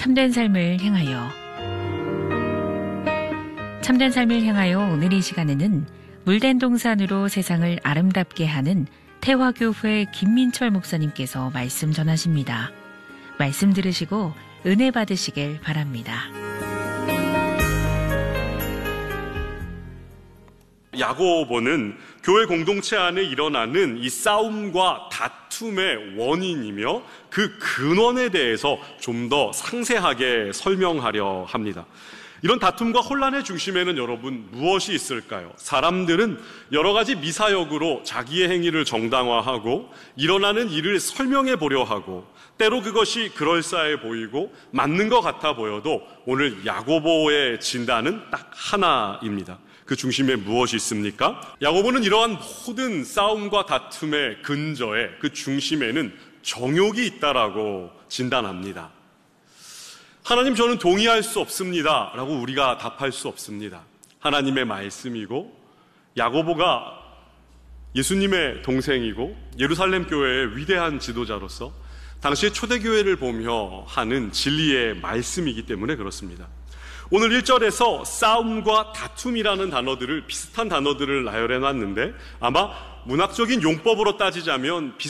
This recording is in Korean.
참된 삶을 향하여. 참된 삶을 향하여 오늘 이 시간에는 물된 동산으로 세상을 아름답게 하는 태화교회 김민철 목사님께서 말씀 전하십니다. 말씀 들으시고 은혜 받으시길 바랍니다. 야고보는 교회 공동체 안에 일어나는 이 싸움과 다툼의 원인이며 그 근원에 대해서 좀 더 상세하게 설명하려 합니다. 이런 다툼과 혼란의 중심에는 여러분 무엇이 있을까요? 사람들은 여러 가지 미사역으로 자기의 행위를 정당화하고 일어나는 일을 설명해 보려 하고 때로 그것이 그럴싸해 보이고 맞는 것 같아 보여도 오늘 야고보의 진단은 딱 하나입니다. 그 중심에 무엇이 있습니까? 야고보는 이러한 모든 싸움과 다툼의 근저에 그 중심에는 정욕이 있다라고 진단합니다. 하나님, 저는 동의할 수 없습니다 라고 우리가 답할 수 없습니다. 하나님의 말씀이고 야고보가 예수님의 동생이고 예루살렘 교회의 위대한 지도자로서 당시의 초대교회를 보며 하는 진리의 말씀이기 때문에 그렇습니다. 오늘 1절에서 싸움과 다툼이라는 단어들을, 비슷한 단어들을 나열해 놨는데 아마 문학적인 용법으로 따지자면